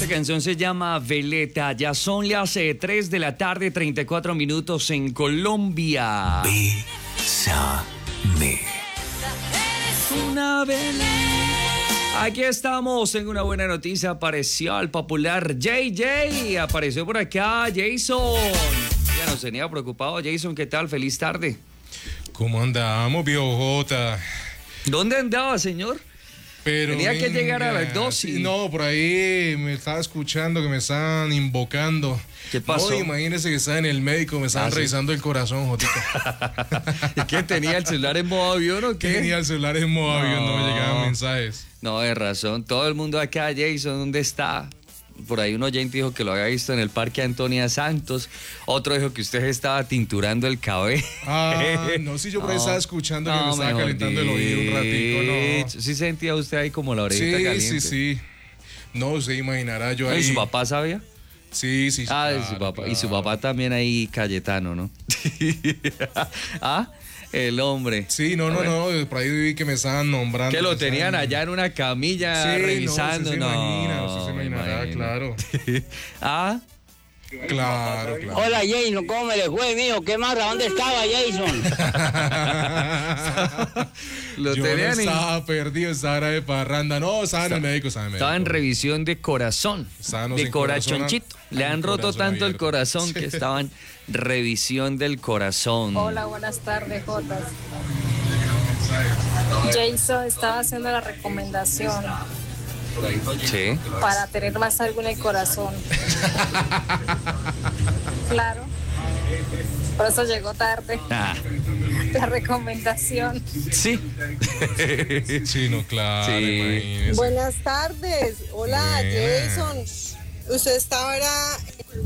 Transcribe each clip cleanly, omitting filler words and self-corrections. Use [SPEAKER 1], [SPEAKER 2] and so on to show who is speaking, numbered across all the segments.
[SPEAKER 1] Esta canción se llama Veleta. Ya son las 3 de la tarde, 34 minutos en Colombia.
[SPEAKER 2] Bésame.
[SPEAKER 1] Una veleta. Aquí estamos en una buena noticia. Apareció el popular JJ. Apareció por acá Jason. Ya nos tenía preocupado. Jason, ¿qué tal? Feliz tarde.
[SPEAKER 3] ¿Cómo andamos, viejo Jota?
[SPEAKER 1] ¿Dónde andaba, señor?
[SPEAKER 3] Pero
[SPEAKER 1] tenía que
[SPEAKER 3] venga,
[SPEAKER 1] llegar a las 2 y...
[SPEAKER 3] Sí, no, por ahí me estaba escuchando que me estaban invocando.
[SPEAKER 1] ¿Qué pasó?
[SPEAKER 3] No, imagínese que estaba en el médico, me estaban revisando el corazón, Jotica.
[SPEAKER 1] ¿Y qué? ¿Tenía el celular en modo avión o qué?
[SPEAKER 3] Tenía el celular en modo avión, no me llegaban mensajes.
[SPEAKER 1] No, de razón. Todo el mundo acá, Jason, ¿dónde está? Por ahí un oyente dijo que lo había visto en el Parque Antonia Santos. Otro dijo que usted estaba tinturando el cabello.
[SPEAKER 3] Ah, no, sí, yo por ahí estaba escuchando que me estaba calentando el oído un ratico, no.
[SPEAKER 1] ¿Sí sentía usted ahí como la orejita caliente?
[SPEAKER 3] Sí. No, usted imaginará yo ahí.
[SPEAKER 1] ¿Y su papá sabía?
[SPEAKER 3] Sí.
[SPEAKER 1] Ah,
[SPEAKER 3] claro,
[SPEAKER 1] de su papá.
[SPEAKER 3] claro.
[SPEAKER 1] Y su papá también ahí, Cayetano, ¿no? Ah, el hombre.
[SPEAKER 3] Sí, no, por ahí vi que me estaban nombrando.
[SPEAKER 1] Que lo tenían allá en una camilla revisando.
[SPEAKER 3] Usted se imaginará, claro.
[SPEAKER 1] Ah,
[SPEAKER 3] Claro.
[SPEAKER 4] Hola Jason, ¿cómo me le fue, mío? ¿Qué más? ¿Dónde estaba Jason?
[SPEAKER 1] lo
[SPEAKER 3] Yo
[SPEAKER 1] tenían
[SPEAKER 3] no estaba perdido, estaba de parranda. No, estaba en el médico,
[SPEAKER 1] Estaba en revisión de corazón,
[SPEAKER 3] Estábamos
[SPEAKER 1] de
[SPEAKER 3] en
[SPEAKER 1] corazonchito. Le han roto
[SPEAKER 3] corazón
[SPEAKER 1] tanto el
[SPEAKER 3] abierto.
[SPEAKER 1] corazón que estaba en revisión del corazón.
[SPEAKER 5] Hola, buenas tardes, Jotas. Jason estaba haciendo la recomendación
[SPEAKER 1] Sí.
[SPEAKER 5] para tener más algo en el corazón. Claro. Por eso llegó tarde.
[SPEAKER 1] Ah,
[SPEAKER 5] La recomendación.
[SPEAKER 1] sí.
[SPEAKER 3] Sí, no, claro,
[SPEAKER 1] Sí.
[SPEAKER 3] imagínese.
[SPEAKER 6] Buenas tardes. Hola,
[SPEAKER 3] Buenas.
[SPEAKER 6] Jason. Usted está ahora...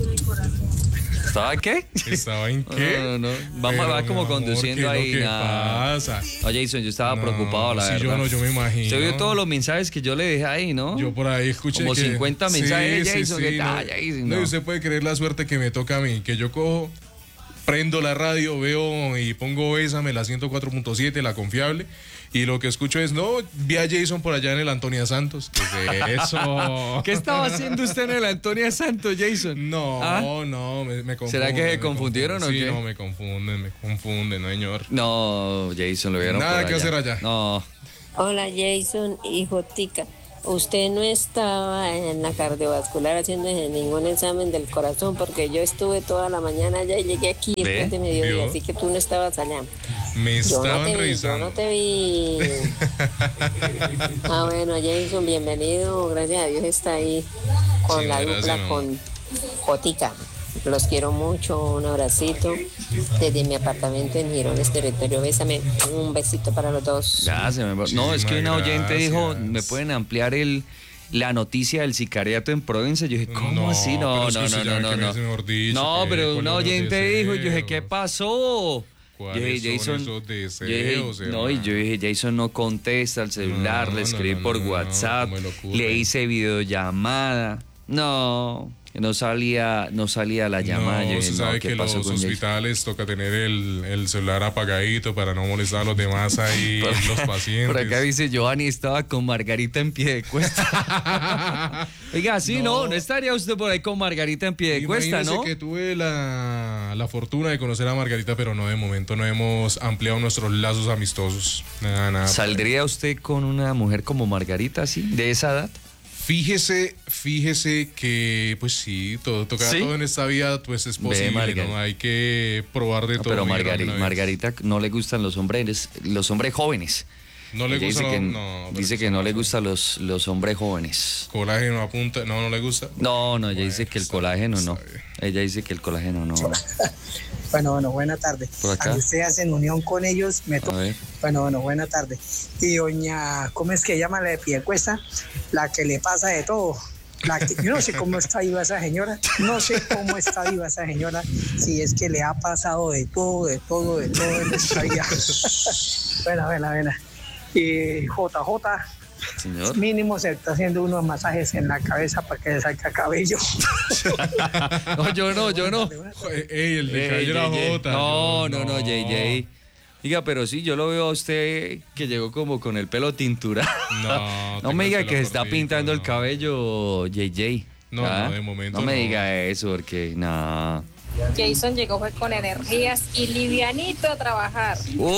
[SPEAKER 1] ¿Estaba qué?
[SPEAKER 3] ¿Estaba en qué?
[SPEAKER 1] No. Vamos
[SPEAKER 3] Pero,
[SPEAKER 1] va como
[SPEAKER 3] mi amor,
[SPEAKER 1] conduciendo
[SPEAKER 3] ¿qué es
[SPEAKER 1] ahí.
[SPEAKER 3] lo que
[SPEAKER 1] nada.
[SPEAKER 3] pasa?
[SPEAKER 1] No, Jason, yo estaba
[SPEAKER 3] No,
[SPEAKER 1] preocupado, la
[SPEAKER 3] sí,
[SPEAKER 1] verdad.
[SPEAKER 3] yo me imagino.
[SPEAKER 1] Usted vio todos los mensajes que yo le dejé ahí, ¿no?
[SPEAKER 3] Yo por ahí escuché
[SPEAKER 1] Como
[SPEAKER 3] que...
[SPEAKER 1] 50 mensajes de Jason, ¿qué tal,
[SPEAKER 3] no.
[SPEAKER 1] Jason?
[SPEAKER 3] No, y
[SPEAKER 1] No.
[SPEAKER 3] usted puede creer la suerte que me toca a mí, que yo cojo, prendo la radio, veo y pongo Bésame, la 104.7, la confiable, y lo que escucho es, no, vi a Jason por allá en el Antonia Santos. ¿Qué es eso?
[SPEAKER 1] ¿Qué estaba haciendo usted en el Antonia Santos, Jason?
[SPEAKER 3] No,
[SPEAKER 1] ¿Ah?
[SPEAKER 3] me confunden.
[SPEAKER 1] ¿Será que se
[SPEAKER 3] me
[SPEAKER 1] confundieron
[SPEAKER 3] confunden.
[SPEAKER 1] o qué?
[SPEAKER 3] Sí, no, me confunden, no, señor.
[SPEAKER 1] No, Jason, lo vieron
[SPEAKER 3] Nada
[SPEAKER 1] por
[SPEAKER 3] que hacer allá.
[SPEAKER 1] No.
[SPEAKER 7] Hola Jason y Jotica. Usted no estaba en la cardiovascular haciendo ningún examen del corazón porque yo estuve toda la mañana allá y llegué aquí
[SPEAKER 1] ¿Ve?
[SPEAKER 7] después de mediodía,
[SPEAKER 3] ¿Vio?
[SPEAKER 7] así que tú no estabas allá.
[SPEAKER 3] Me
[SPEAKER 7] Yo no
[SPEAKER 3] estaban
[SPEAKER 7] te vi, yo
[SPEAKER 3] revisando.
[SPEAKER 7] no te vi. Ah, bueno, Jason, bienvenido. Gracias a Dios está ahí con
[SPEAKER 3] Sí,
[SPEAKER 7] la
[SPEAKER 3] gracias,
[SPEAKER 7] dupla,
[SPEAKER 3] mi amor.
[SPEAKER 7] con Jotica. Los quiero mucho, un abracito desde mi apartamento en Girones, territorio. Bésame, un besito para los dos.
[SPEAKER 1] Ya, se me... No, es que una
[SPEAKER 3] Muchísimas
[SPEAKER 1] oyente dijo,
[SPEAKER 3] gracias.
[SPEAKER 1] ¿me pueden ampliar la noticia del sicariato en Provenza? Yo dije, ¿cómo así? No.
[SPEAKER 3] pero es que usted ya ve que me dice, mejor dicho,
[SPEAKER 1] No,
[SPEAKER 3] que
[SPEAKER 1] pero
[SPEAKER 3] con
[SPEAKER 1] una
[SPEAKER 3] los
[SPEAKER 1] oyente dijo, y yo dije, ¿qué
[SPEAKER 3] deseos.
[SPEAKER 1] pasó?
[SPEAKER 3] ¿Cuáles
[SPEAKER 1] Yo dije,
[SPEAKER 3] son
[SPEAKER 1] Jason,
[SPEAKER 3] esos deseos,
[SPEAKER 1] yo dije, no, y
[SPEAKER 3] hermano?
[SPEAKER 1] yo dije, Jason no contesta el celular,
[SPEAKER 3] No,
[SPEAKER 1] le escribí
[SPEAKER 3] no,
[SPEAKER 1] por
[SPEAKER 3] no,
[SPEAKER 1] WhatsApp,
[SPEAKER 3] ¿cómo le ocurre?
[SPEAKER 1] le hice videollamada. No salía la llamada. Yo
[SPEAKER 3] No,
[SPEAKER 1] dije,
[SPEAKER 3] se sabe
[SPEAKER 1] ¿qué
[SPEAKER 3] que
[SPEAKER 1] pasó
[SPEAKER 3] los
[SPEAKER 1] con Jason?
[SPEAKER 3] hospitales toca tener el celular apagadito para no molestar a los demás ahí, los pacientes.
[SPEAKER 1] Por acá dice Giovanni estaba con Margarita en pie de cuesta. Oiga, sí, no estaría usted por ahí con Margarita en pie de cuesta,
[SPEAKER 3] Imagínese
[SPEAKER 1] ¿no?
[SPEAKER 3] que tuve la fortuna de conocer a Margarita, pero no, de momento no hemos ampliado nuestros lazos amistosos. Nada.
[SPEAKER 1] ¿Saldría usted con una mujer como Margarita, así, de esa edad?
[SPEAKER 3] Fíjese que, pues sí, todo
[SPEAKER 1] ¿Sí?
[SPEAKER 3] todo en esta vida pues es posible,
[SPEAKER 1] Margarita.
[SPEAKER 3] ¿no? Hay que probar de
[SPEAKER 1] No,
[SPEAKER 3] todo.
[SPEAKER 1] pero
[SPEAKER 3] mi hermano, una vez.
[SPEAKER 1] Margarita no le gustan los hombres jóvenes.
[SPEAKER 3] No le
[SPEAKER 1] Ella
[SPEAKER 3] gusta,
[SPEAKER 1] dice que,
[SPEAKER 3] no,
[SPEAKER 1] dice que no le gustan los hombres jóvenes.
[SPEAKER 3] colágeno apunta, no le gusta.
[SPEAKER 1] No, ella dice que el
[SPEAKER 3] está
[SPEAKER 1] colágeno
[SPEAKER 3] bien,
[SPEAKER 1] no.
[SPEAKER 3] está bien.
[SPEAKER 1] Ella dice que el colágeno no.
[SPEAKER 6] Bueno, buena tarde.
[SPEAKER 1] Por acá.
[SPEAKER 6] Cuando ustedes hacen unión con ellos, me
[SPEAKER 1] A
[SPEAKER 6] toca.
[SPEAKER 1] ver.
[SPEAKER 6] Bueno, buena tarde. Y doña, ¿cómo es que llama la de Piedecuesta? La que le pasa de todo. Yo no sé cómo está viva esa señora. No sé cómo está viva esa señora. Si es que le ha pasado de todo en esta vida. Buena. Y JJ,
[SPEAKER 1] Señor.
[SPEAKER 6] mínimo se está haciendo unos masajes en la cabeza para que le salga cabello.
[SPEAKER 1] No, yo no.
[SPEAKER 3] Ey, el de calle era
[SPEAKER 1] JJ.
[SPEAKER 3] Jota.
[SPEAKER 1] No,
[SPEAKER 3] yo
[SPEAKER 1] JJ. Diga, pero sí, yo lo veo a usted que llegó como con el pelo tintura.
[SPEAKER 3] No,
[SPEAKER 1] No me diga
[SPEAKER 3] tenga
[SPEAKER 1] que
[SPEAKER 3] el
[SPEAKER 1] se está
[SPEAKER 3] pelo
[SPEAKER 1] pintando el
[SPEAKER 3] cortito, no.
[SPEAKER 1] cabello, JJ.
[SPEAKER 3] No, no, de momento
[SPEAKER 1] no me
[SPEAKER 3] no.
[SPEAKER 1] diga eso, porque no.
[SPEAKER 5] Jason llegó fue con energías y livianito a trabajar.
[SPEAKER 1] Uy,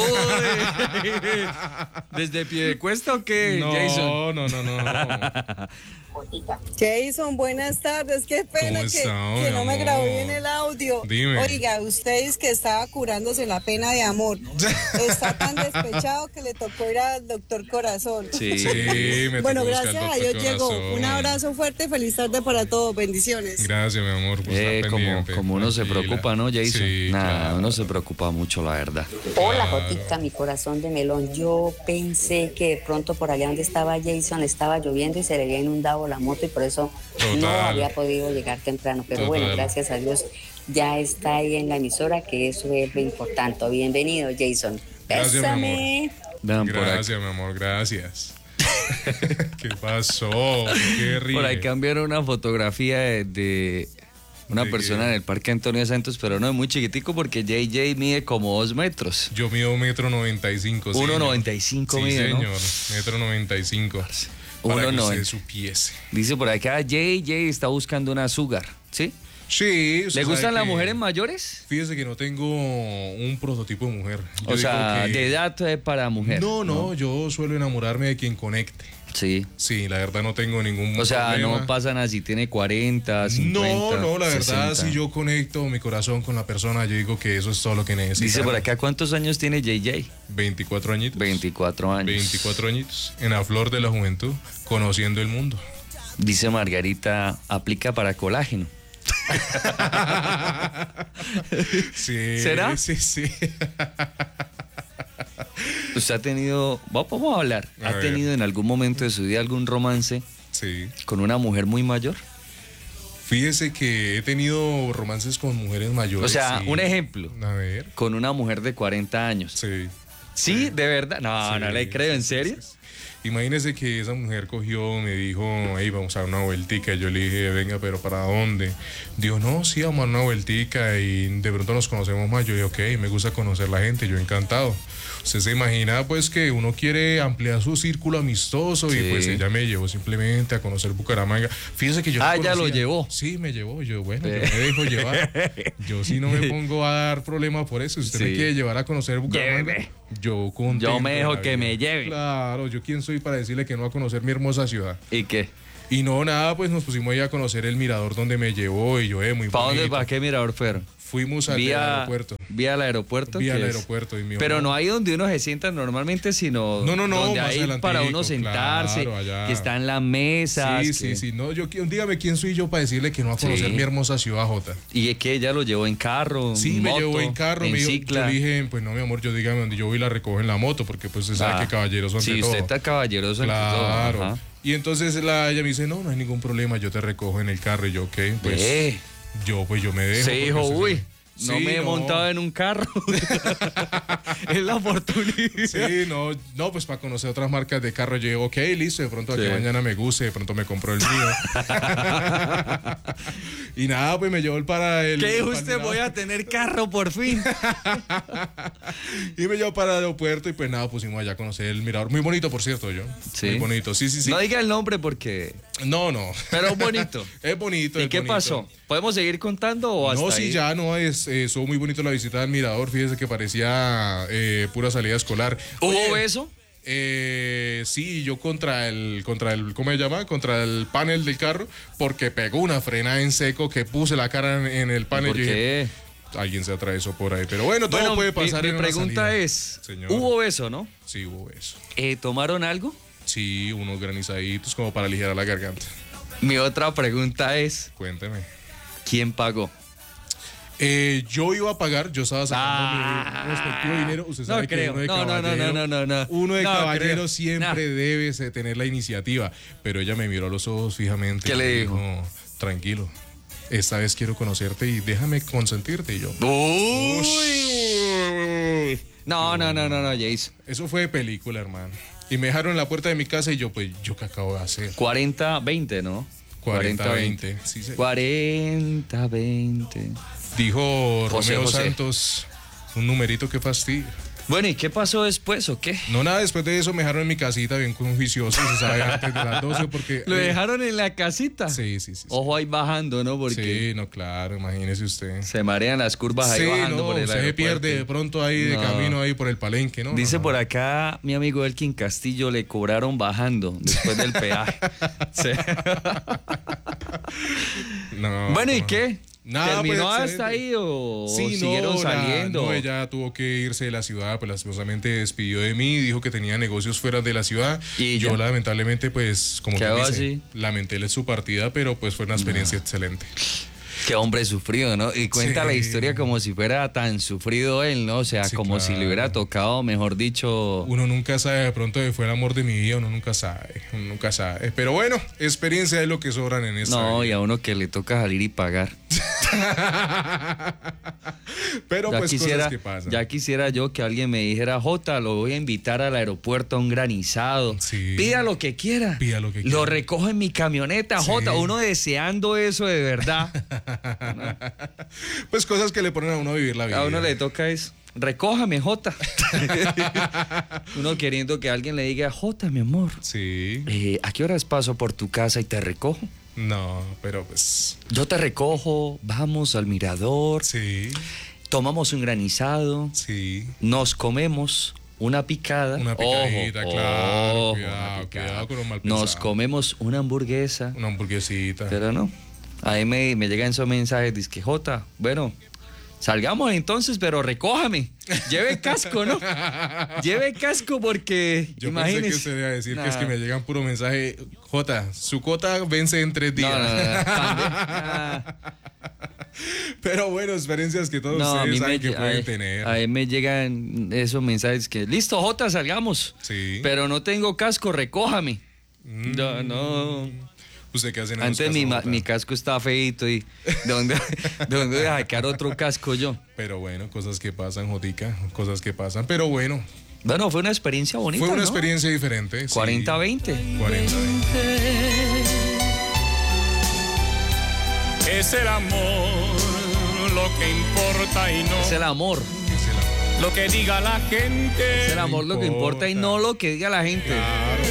[SPEAKER 1] ¿desde pie de cuesta o qué,
[SPEAKER 3] No,
[SPEAKER 1] Jason?
[SPEAKER 3] no.
[SPEAKER 2] Jason, buenas tardes. Qué pena
[SPEAKER 3] ¿Cómo está,
[SPEAKER 2] que
[SPEAKER 3] mi
[SPEAKER 2] no me
[SPEAKER 3] amor?
[SPEAKER 2] grabó bien el audio.
[SPEAKER 3] Dime.
[SPEAKER 2] Oiga, usted que estaba curándose la pena de amor. Está tan despechado que le tocó ir al doctor Corazón.
[SPEAKER 1] Sí.
[SPEAKER 3] Sí, me
[SPEAKER 2] Bueno,
[SPEAKER 3] tocó buscar
[SPEAKER 2] gracias a
[SPEAKER 3] al
[SPEAKER 2] Dios
[SPEAKER 3] doctor
[SPEAKER 2] llegó.
[SPEAKER 3] Corazón.
[SPEAKER 2] Un abrazo fuerte, feliz tarde para todos. Bendiciones.
[SPEAKER 3] Gracias, mi amor, por estar pendiente.
[SPEAKER 1] Como uno se
[SPEAKER 3] Tranquila.
[SPEAKER 1] preocupa, ¿no, Jason?
[SPEAKER 3] Sí,
[SPEAKER 1] Nada,
[SPEAKER 3] claro.
[SPEAKER 1] uno se preocupa mucho, la verdad.
[SPEAKER 8] Hola, Jotica, mi corazón de melón. Yo pensé que de pronto por allá donde estaba Jason estaba lloviendo y se le había inundado la moto y por eso no
[SPEAKER 3] Total.
[SPEAKER 8] había podido llegar temprano. Pero
[SPEAKER 3] Total.
[SPEAKER 8] bueno, gracias a Dios ya está ahí en la emisora, que eso es lo importante. Bienvenido, Jason.
[SPEAKER 3] Gracias, mi
[SPEAKER 8] Bésame.
[SPEAKER 1] Vean, por
[SPEAKER 3] Gracias, mi amor, gracias. ¿Qué pasó? ¿Qué ríe?
[SPEAKER 1] Por ahí cambiaron una fotografía de una
[SPEAKER 3] ¿De
[SPEAKER 1] persona
[SPEAKER 3] qué?
[SPEAKER 1] en el Parque Antonio Santos, pero no es muy chiquitico porque JJ mide como 2 metros.
[SPEAKER 3] Yo mido 1,95 m.
[SPEAKER 1] 1,95 mide, ¿no?
[SPEAKER 3] señor, 1,95 m. Para que
[SPEAKER 1] 1,90.
[SPEAKER 3] usted supiese.
[SPEAKER 1] Dice por acá, JJ está buscando una sugar, ¿sí?
[SPEAKER 3] Sí. usted
[SPEAKER 1] ¿Le
[SPEAKER 3] sabe
[SPEAKER 1] gustan las
[SPEAKER 3] que-
[SPEAKER 1] mujeres mayores?
[SPEAKER 3] Fíjese que no tengo un prototipo de mujer. Yo
[SPEAKER 1] O sea,
[SPEAKER 3] digo que-
[SPEAKER 1] de edad para mujer.
[SPEAKER 3] No, yo suelo enamorarme de quien conecte.
[SPEAKER 1] Sí.
[SPEAKER 3] Sí, la verdad no tengo ningún
[SPEAKER 1] O sea,
[SPEAKER 3] problema.
[SPEAKER 1] no pasan así, tiene 40, 50.
[SPEAKER 3] No, la verdad,
[SPEAKER 1] 60.
[SPEAKER 3] si yo conecto mi corazón con la persona, yo digo que eso es todo lo que necesito.
[SPEAKER 1] Dice por acá, ¿cuántos años tiene JJ?
[SPEAKER 3] 24 añitos.
[SPEAKER 1] 24 años.
[SPEAKER 3] 24 añitos. En la flor de la juventud, conociendo el mundo.
[SPEAKER 1] Dice Margarita, aplica para colágeno.
[SPEAKER 3] Sí.
[SPEAKER 1] ¿Será?
[SPEAKER 3] Sí.
[SPEAKER 1] ¿Usted ha tenido, vamos a hablar,
[SPEAKER 3] A
[SPEAKER 1] ha
[SPEAKER 3] ver.
[SPEAKER 1] tenido en algún momento de su vida algún romance
[SPEAKER 3] Sí.
[SPEAKER 1] con una mujer muy mayor?
[SPEAKER 3] Fíjese que he tenido romances con mujeres mayores.
[SPEAKER 1] O sea,
[SPEAKER 3] sí.
[SPEAKER 1] un ejemplo,
[SPEAKER 3] A ver.
[SPEAKER 1] con una mujer de 40 años.
[SPEAKER 3] Sí.
[SPEAKER 1] ¿Sí? ¿De verdad? No,
[SPEAKER 3] Sí,
[SPEAKER 1] no le creo, ¿en serio?
[SPEAKER 3] sí. Imagínese que esa mujer cogió, me dijo, hey, vamos a dar una vueltica. Yo le dije, venga, pero ¿para dónde? Dijo, no, sí, vamos a dar una vueltica y de pronto nos conocemos más. Yo dije, ok, me gusta conocer la gente, yo encantado. Usted se imagina, pues, que uno quiere ampliar su círculo amistoso
[SPEAKER 1] Sí.
[SPEAKER 3] y pues ella me llevó simplemente a conocer Bucaramanga. Fíjese que yo...
[SPEAKER 1] Ah,
[SPEAKER 3] no
[SPEAKER 1] ya lo
[SPEAKER 3] conocía.
[SPEAKER 1] llevó.
[SPEAKER 3] Sí, me llevó. Yo, bueno, yo me dejo llevar. Yo sí no me pongo a dar problema por eso. Si usted
[SPEAKER 1] Sí.
[SPEAKER 3] me quiere llevar a conocer Bucaramanga,
[SPEAKER 1] Lléveme.
[SPEAKER 3] yo contento
[SPEAKER 1] Yo me dejo
[SPEAKER 3] de la
[SPEAKER 1] que
[SPEAKER 3] vida.
[SPEAKER 1] me lleve.
[SPEAKER 3] Claro, yo quién soy para decirle que no a conocer mi hermosa ciudad.
[SPEAKER 1] ¿Y qué?
[SPEAKER 3] Y no, nada, pues nos pusimos ahí a conocer el mirador donde me llevó y yo, muy
[SPEAKER 1] ¿Para dónde,
[SPEAKER 3] bonito.
[SPEAKER 1] para qué mirador fueron?
[SPEAKER 3] Fuimos al aeropuerto.
[SPEAKER 1] Vía al aeropuerto.
[SPEAKER 3] Vía
[SPEAKER 1] ¿qué
[SPEAKER 3] al
[SPEAKER 1] es?
[SPEAKER 3] aeropuerto. Y mi
[SPEAKER 1] Pero
[SPEAKER 3] mamá-
[SPEAKER 1] no ahí donde uno se sienta normalmente, sino
[SPEAKER 3] No,
[SPEAKER 1] donde
[SPEAKER 3] más
[SPEAKER 1] hay
[SPEAKER 3] adelantico,
[SPEAKER 1] para uno sentarse,
[SPEAKER 3] claro, allá.
[SPEAKER 1] que están las mesas.
[SPEAKER 3] Sí. No, dígame quién soy yo para decirle que no a conocer
[SPEAKER 1] Sí.
[SPEAKER 3] mi hermosa ciudad, Jota.
[SPEAKER 1] Y es que ella lo llevó en carro,
[SPEAKER 3] Sí,
[SPEAKER 1] en
[SPEAKER 3] me
[SPEAKER 1] moto,
[SPEAKER 3] llevó en carro,
[SPEAKER 1] en
[SPEAKER 3] me dijo,
[SPEAKER 1] cicla.
[SPEAKER 3] yo le dije, pues no, mi amor, yo dígame donde yo voy y la recojo en la moto, porque pues usted sabe
[SPEAKER 1] Ah,
[SPEAKER 3] que caballeros son
[SPEAKER 1] sí,
[SPEAKER 3] de todo.
[SPEAKER 1] usted está caballeroso ante todo.
[SPEAKER 3] Claro.
[SPEAKER 1] Ajá.
[SPEAKER 3] Y entonces ella me dice, no hay ningún problema, yo te recojo en el carro. Y yo, ok, pues
[SPEAKER 1] Ve.
[SPEAKER 3] yo me dejo.
[SPEAKER 1] Se dijo,
[SPEAKER 3] porque
[SPEAKER 1] uy,
[SPEAKER 3] usted-
[SPEAKER 1] no
[SPEAKER 3] Sí,
[SPEAKER 1] me he montado en un carro. Es la oportunidad.
[SPEAKER 3] Sí, no, pues para conocer otras marcas de carro, yo digo, ok, listo, de pronto aquí
[SPEAKER 1] Sí.
[SPEAKER 3] mañana me guste, de pronto me compro el mío. Y nada, pues me llevó para el...
[SPEAKER 1] ¿Qué dijo
[SPEAKER 3] para el
[SPEAKER 1] usted?
[SPEAKER 3] mirador.
[SPEAKER 1] Voy a tener carro por fin.
[SPEAKER 3] Y me llevó para el aeropuerto y pues nada, pusimos allá a conocer el mirador. Muy bonito, por cierto, yo.
[SPEAKER 1] Sí.
[SPEAKER 3] Muy bonito, sí.
[SPEAKER 1] No diga el nombre porque...
[SPEAKER 3] No.
[SPEAKER 1] Pero es bonito.
[SPEAKER 3] Es bonito.
[SPEAKER 1] ¿Y
[SPEAKER 3] es
[SPEAKER 1] qué
[SPEAKER 3] bonito.
[SPEAKER 1] pasó? ¿Podemos seguir contando o hasta
[SPEAKER 3] No, sí,
[SPEAKER 1] ahí?
[SPEAKER 3] ya no, estuvo muy bonito la visita del mirador. Fíjese que parecía pura salida escolar.
[SPEAKER 1] ¿Hubo
[SPEAKER 3] Oye,
[SPEAKER 1] beso?
[SPEAKER 3] Sí, yo contra el, ¿cómo se llama? Contra el panel del carro, porque pegó una frenada en seco que puse la cara en el panel.
[SPEAKER 1] ¿Por
[SPEAKER 3] y dije,
[SPEAKER 1] qué?
[SPEAKER 3] alguien se atravesó por ahí. Pero bueno, todo
[SPEAKER 1] Bueno,
[SPEAKER 3] puede pasar
[SPEAKER 1] mi
[SPEAKER 3] en una
[SPEAKER 1] pregunta
[SPEAKER 3] salida.
[SPEAKER 1] es,
[SPEAKER 3] Señor.
[SPEAKER 1] ¿hubo beso, no?
[SPEAKER 3] Sí, hubo eso.
[SPEAKER 1] ¿Tomaron algo?
[SPEAKER 3] Sí, unos granizaditos como para aligerar la garganta.
[SPEAKER 1] Mi otra pregunta es,
[SPEAKER 3] Cuénteme.
[SPEAKER 1] ¿quién pagó?
[SPEAKER 3] Yo iba a pagar, yo estaba sacando
[SPEAKER 1] Ah.
[SPEAKER 3] mi respectivo dinero. Usted
[SPEAKER 1] No
[SPEAKER 3] sabe que
[SPEAKER 1] creo.
[SPEAKER 3] uno de
[SPEAKER 1] No.
[SPEAKER 3] caballero, uno de
[SPEAKER 1] No
[SPEAKER 3] caballero
[SPEAKER 1] creo.
[SPEAKER 3] siempre
[SPEAKER 1] No.
[SPEAKER 3] debe tener la iniciativa. Pero ella me miró a los ojos fijamente.
[SPEAKER 1] ¿Qué
[SPEAKER 3] y
[SPEAKER 1] le
[SPEAKER 3] me
[SPEAKER 1] dijo?
[SPEAKER 3] Tranquilo, esta vez quiero conocerte y déjame consentirte. Y yo,
[SPEAKER 1] Uy. No, Jason.
[SPEAKER 3] eso fue de película, hermano. Y me dejaron en la puerta de mi casa y yo, pues, ¿yo qué acabo de hacer?
[SPEAKER 1] 40-20, ¿no?
[SPEAKER 3] 40-20. Sí, sí.
[SPEAKER 1] 40-20.
[SPEAKER 3] Dijo
[SPEAKER 1] José,
[SPEAKER 3] Romeo
[SPEAKER 1] José.
[SPEAKER 3] Santos, un numerito que fastidio.
[SPEAKER 1] Bueno, ¿y qué pasó después o qué?
[SPEAKER 3] No, nada, después de eso me dejaron en mi casita bien juicioso, se sabe, antes de las 12 porque...
[SPEAKER 1] ¿Lo dejaron en la casita?
[SPEAKER 3] Sí.
[SPEAKER 1] Ojo ahí bajando, ¿no? Porque
[SPEAKER 3] sí, no, claro, imagínese usted.
[SPEAKER 1] se marean las curvas ahí
[SPEAKER 3] Sí,
[SPEAKER 1] bajando
[SPEAKER 3] no,
[SPEAKER 1] por el
[SPEAKER 3] usted se
[SPEAKER 1] aeropuerto.
[SPEAKER 3] pierde de pronto ahí de
[SPEAKER 1] No.
[SPEAKER 3] camino ahí por el palenque, ¿no?
[SPEAKER 1] Dice
[SPEAKER 3] No.
[SPEAKER 1] por acá mi amigo Elkin Castillo, le cobraron bajando después del peaje. Sí.
[SPEAKER 3] No,
[SPEAKER 1] Bueno, ¿y
[SPEAKER 3] no.
[SPEAKER 1] qué?
[SPEAKER 3] Nada,
[SPEAKER 1] ¿Terminó
[SPEAKER 3] pues,
[SPEAKER 1] hasta ahí o
[SPEAKER 3] Sí,
[SPEAKER 1] siguieron
[SPEAKER 3] no,
[SPEAKER 1] saliendo?
[SPEAKER 3] No, ella tuvo que irse de la ciudad, pues lastimosamente despidió de mí, dijo que tenía negocios fuera de la ciudad.
[SPEAKER 1] Y
[SPEAKER 3] yo
[SPEAKER 1] ya.
[SPEAKER 3] lamentablemente, pues, como que
[SPEAKER 1] Quedó
[SPEAKER 3] dice,
[SPEAKER 1] así.
[SPEAKER 3] lamenté su partida, pero pues fue una experiencia excelente.
[SPEAKER 1] Qué hombre sufrido, ¿no? Y cuenta
[SPEAKER 3] Sí.
[SPEAKER 1] la historia como si fuera tan sufrido él, ¿no? O sea,
[SPEAKER 3] Sí,
[SPEAKER 1] como si le hubiera
[SPEAKER 3] claro.
[SPEAKER 1] tocado, mejor dicho...
[SPEAKER 3] Uno nunca sabe, de pronto fue el amor de mi vida, uno nunca sabe. Pero bueno, experiencia es lo que sobran en esta
[SPEAKER 1] No,
[SPEAKER 3] vida.
[SPEAKER 1] y a uno que le toca salir y pagar.
[SPEAKER 3] Pero
[SPEAKER 1] Ya
[SPEAKER 3] pues
[SPEAKER 1] quisiera,
[SPEAKER 3] cosas que pasan.
[SPEAKER 1] ya quisiera yo que alguien me dijera, Jota, lo voy a invitar al aeropuerto a un granizado.
[SPEAKER 3] Sí.
[SPEAKER 1] Pida lo que quiera.
[SPEAKER 3] Pida lo que
[SPEAKER 1] Lo
[SPEAKER 3] quiera.
[SPEAKER 1] recojo en mi camioneta,
[SPEAKER 3] Sí.
[SPEAKER 1] Jota. Uno deseando eso de verdad.
[SPEAKER 3] Pues cosas que le ponen a uno a vivir la vida.
[SPEAKER 1] A uno le toca es, recójame, Jota. Uno queriendo que alguien le diga, Jota, mi amor,
[SPEAKER 3] Sí.
[SPEAKER 1] ¿a qué horas paso por tu casa y te recojo?
[SPEAKER 3] No, pero pues...
[SPEAKER 1] Yo te recojo, vamos al mirador,
[SPEAKER 3] Sí,
[SPEAKER 1] tomamos un granizado,
[SPEAKER 3] sí.
[SPEAKER 1] nos comemos una picada.
[SPEAKER 3] Una picadita,
[SPEAKER 1] Ojo,
[SPEAKER 3] claro.
[SPEAKER 1] ojo,
[SPEAKER 3] Cuidado,
[SPEAKER 1] una picada.
[SPEAKER 3] cuidado con los mal
[SPEAKER 1] Nos
[SPEAKER 3] pensados.
[SPEAKER 1] comemos una hamburguesa,
[SPEAKER 3] Una hamburguesita.
[SPEAKER 1] pero no. Ahí me llegan esos mensajes, dice que Jota, bueno, salgamos entonces, pero recójame. Lleve casco, ¿no? Lleve casco porque,
[SPEAKER 3] Yo
[SPEAKER 1] imagínese.
[SPEAKER 3] pensé que usted iba a decir que es
[SPEAKER 1] Nah.
[SPEAKER 3] que me llegan puro mensaje. Jota, su cuota vence en 3 días.
[SPEAKER 1] No, también. Ah.
[SPEAKER 3] Pero bueno, experiencias que todos
[SPEAKER 1] No, a
[SPEAKER 3] ustedes
[SPEAKER 1] mí
[SPEAKER 3] saben
[SPEAKER 1] me,
[SPEAKER 3] que pueden tener.
[SPEAKER 1] a mí me llegan esos mensajes que, listo, Jota, salgamos.
[SPEAKER 3] Sí.
[SPEAKER 1] Pero no tengo casco, recójame.
[SPEAKER 3] Mm.
[SPEAKER 1] No.
[SPEAKER 3] ¿Usted qué hace en esos
[SPEAKER 1] Antes
[SPEAKER 3] casos, Jota?
[SPEAKER 1] mi casco estaba feito y ¿de dónde voy a sacar otro casco yo?
[SPEAKER 3] Pero bueno, cosas que pasan, Jotica. Cosas que pasan. Pero bueno,
[SPEAKER 1] Bueno, fue una experiencia bonita,
[SPEAKER 3] fue una
[SPEAKER 1] ¿no?
[SPEAKER 3] experiencia diferente. sí.
[SPEAKER 1] 40-20.
[SPEAKER 3] 40-20.
[SPEAKER 9] Es el amor lo que importa y no
[SPEAKER 1] Es el amor.
[SPEAKER 3] Es el amor.
[SPEAKER 9] lo que diga la gente.
[SPEAKER 1] Es el amor lo que importa y no lo que diga la gente.
[SPEAKER 3] Claro.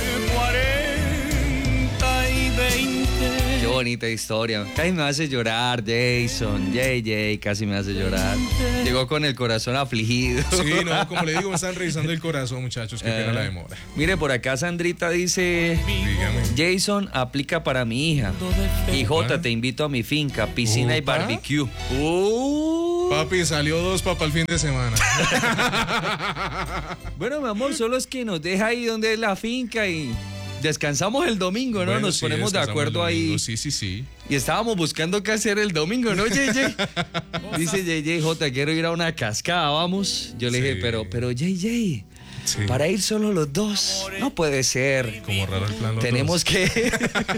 [SPEAKER 9] 40 y 20.
[SPEAKER 1] Qué bonita historia. Casi me hace llorar, Jason. JJ casi me hace llorar. Llegó con el corazón afligido.
[SPEAKER 3] Sí, no, como le digo, me están revisando el corazón, muchachos. Qué pena la demora.
[SPEAKER 1] Mire, por acá Sandrita dice...
[SPEAKER 3] Dígame.
[SPEAKER 1] Jason aplica para mi hija. Y Jota, te invito a mi finca, piscina y
[SPEAKER 3] Upa.
[SPEAKER 1] barbecue.
[SPEAKER 3] Papi, salió 2 para el fin de semana.
[SPEAKER 1] Bueno, mi amor, solo es que nos deja ahí donde es la finca y descansamos el domingo, ¿no?
[SPEAKER 3] Bueno,
[SPEAKER 1] Nos
[SPEAKER 3] sí,
[SPEAKER 1] ponemos de
[SPEAKER 3] descansamos
[SPEAKER 1] acuerdo
[SPEAKER 3] el domingo.
[SPEAKER 1] ahí.
[SPEAKER 3] Sí.
[SPEAKER 1] Y estábamos buscando qué hacer el domingo, ¿no, JJ? Dice JJ, Jota, quiero ir a una cascada, vamos. Yo le dije,
[SPEAKER 3] Sí.
[SPEAKER 1] pero JJ,
[SPEAKER 3] Sí.
[SPEAKER 1] para ir solo los dos, no puede ser.
[SPEAKER 3] Como raro el plan. los
[SPEAKER 1] Tenemos
[SPEAKER 3] dos.
[SPEAKER 1] que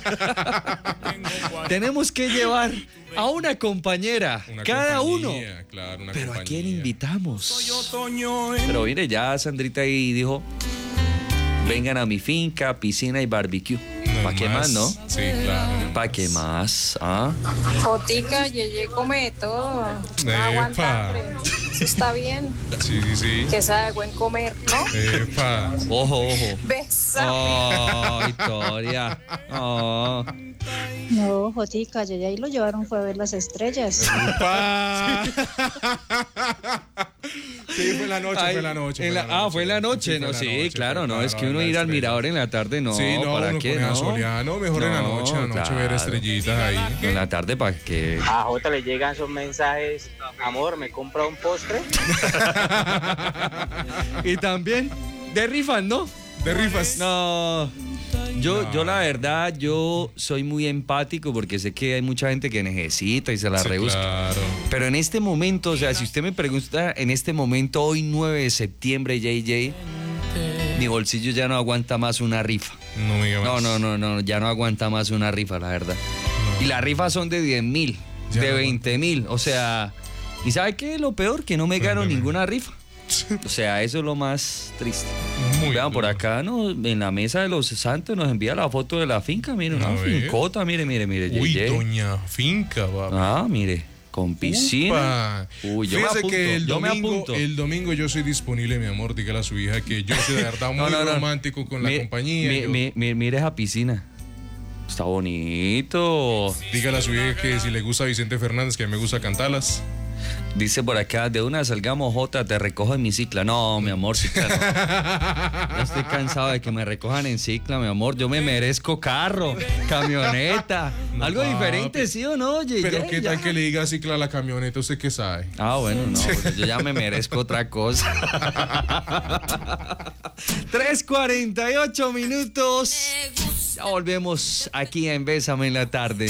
[SPEAKER 1] tenemos que llevar a una compañera,
[SPEAKER 3] Una
[SPEAKER 1] cada uno.
[SPEAKER 3] compañía, Claro, una
[SPEAKER 1] Pero ¿a
[SPEAKER 3] compañía.
[SPEAKER 1] quién invitamos?
[SPEAKER 9] Otoño en
[SPEAKER 1] Pero mire, ya Sandrita ahí dijo, vengan a mi finca, piscina y barbecue.
[SPEAKER 3] No
[SPEAKER 1] ¿Para qué más, no?
[SPEAKER 3] Sí, claro.
[SPEAKER 1] ¿Para qué más? ¿Ah?
[SPEAKER 5] Jotica, Yeye come de todo. No
[SPEAKER 3] Epa.
[SPEAKER 5] aguanta hambre. Eso está bien.
[SPEAKER 3] Sí.
[SPEAKER 5] Que sabe buen comer, ¿no?
[SPEAKER 3] Epa.
[SPEAKER 1] Ojo.
[SPEAKER 5] Besa.
[SPEAKER 1] Oh, Victoria. Oh.
[SPEAKER 10] No, Jotica, ya ahí lo llevaron fue a ver las estrellas.
[SPEAKER 3] Epa. Sí, fue en la noche,
[SPEAKER 1] Ay,
[SPEAKER 3] fue en la noche.
[SPEAKER 1] fue en la noche,
[SPEAKER 3] Sí,
[SPEAKER 1] no,
[SPEAKER 3] fue en la
[SPEAKER 1] sí,
[SPEAKER 3] noche,
[SPEAKER 1] claro,
[SPEAKER 3] fue,
[SPEAKER 1] no, es que uno
[SPEAKER 3] las
[SPEAKER 1] ir al
[SPEAKER 3] estrellas.
[SPEAKER 1] mirador en la tarde, no,
[SPEAKER 3] Sí, no,
[SPEAKER 1] ¿para
[SPEAKER 3] uno
[SPEAKER 1] qué,
[SPEAKER 3] pone a
[SPEAKER 1] no?
[SPEAKER 3] soleado, mejor en la noche ver
[SPEAKER 1] claro.
[SPEAKER 3] estrellitas ahí.
[SPEAKER 1] En la tarde, ¿para qué?
[SPEAKER 4] A Jota le llegan esos mensajes, amor, ¿me compra un postre?
[SPEAKER 1] Y también, de rifas, ¿no?
[SPEAKER 3] De rifas.
[SPEAKER 1] No. Yo la verdad, yo soy muy empático porque sé que hay mucha gente que necesita y se la
[SPEAKER 3] Sí,
[SPEAKER 1] rebusca.
[SPEAKER 3] claro.
[SPEAKER 1] Pero en este momento, o sea, si usted me pregunta en este momento, hoy 9 de septiembre, JJ, mi bolsillo ya no aguanta más una rifa.
[SPEAKER 3] No me diga más.
[SPEAKER 1] No, ya no aguanta más una rifa, la verdad.
[SPEAKER 3] No.
[SPEAKER 1] Y las rifas son de 10.000,
[SPEAKER 3] Ya
[SPEAKER 1] de
[SPEAKER 3] no
[SPEAKER 1] 20.000, o sea, ¿y sabe qué es lo peor? Que no me gano
[SPEAKER 3] Cuénteme.
[SPEAKER 1] ninguna rifa. O sea, eso es lo más triste.
[SPEAKER 3] Muy
[SPEAKER 1] Vean, por
[SPEAKER 3] duro.
[SPEAKER 1] acá en la mesa de los santos nos envía la foto de la finca, mire,
[SPEAKER 3] A
[SPEAKER 1] una
[SPEAKER 3] ver.
[SPEAKER 1] fincota, mire,
[SPEAKER 3] Uy,
[SPEAKER 1] JJ.
[SPEAKER 3] doña finca, papá.
[SPEAKER 1] Ah, mire. ¿Con piscina? Uy, yo
[SPEAKER 3] Fíjese
[SPEAKER 1] me apunto,
[SPEAKER 3] que
[SPEAKER 1] el
[SPEAKER 3] domingo yo soy disponible, mi amor. Dígale a su hija que yo soy de verdad muy romántico con la compañía.
[SPEAKER 1] Mire esa piscina. Está bonito.
[SPEAKER 3] Dígale a su hija que si le gusta Vicente Fernández, que a mí me gusta cantarlas.
[SPEAKER 1] Dice por acá, de una salgamos, Jota, te recojo en mi cicla. No, mi amor, cicla no. Ya estoy cansado de que me recojan en cicla, mi amor. Yo me merezco carro, camioneta. No, algo diferente, ¿sí o no? Oye,
[SPEAKER 3] pero ¿qué tal que le diga cicla a la camioneta? ¿Usted qué sabe?
[SPEAKER 1] Ah, bueno, no, pues yo ya me merezco otra cosa. 3:48 minutos. Ya volvemos aquí en Bésame en la tarde.